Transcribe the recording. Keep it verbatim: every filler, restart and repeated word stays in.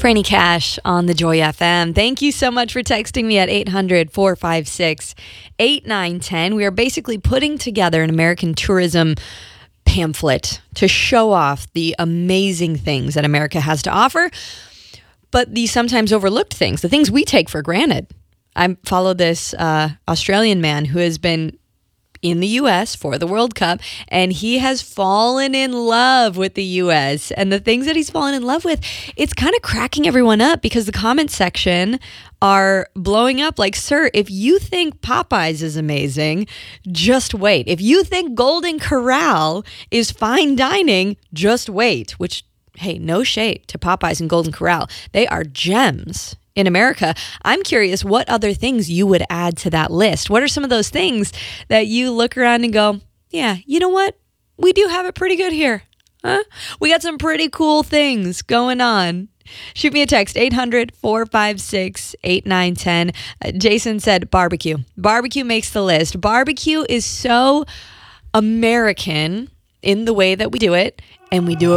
Franny Cash on the Joy F M. Thank you so much for texting me at eight hundred, four five six, eight nine one zero. We are basically putting together an American tourism pamphlet to show off the amazing things that America has to offer, but the sometimes overlooked things, the things we take for granted. I follow this uh, Australian man who has been in the U S for the World Cup, and he has fallen in love with the U S and the things that he's fallen in love with. It's kind of cracking everyone up because the comment section are blowing up like, sir, if you think Popeyes is amazing, just wait. If you think Golden Corral is fine dining, just wait. Which, hey, no shade to Popeyes and Golden Corral. They are gems in America. I'm curious what other things you would add to that list. What are some of those things that you look around and go, yeah, you know what? We do have it pretty good here. Huh? We got some pretty cool things going on. Shoot me a text, eight hundred, four five six, eight nine one zero. Uh, Jason said barbecue. Barbecue makes the list. Barbecue is so American in the way that we do it, and we do it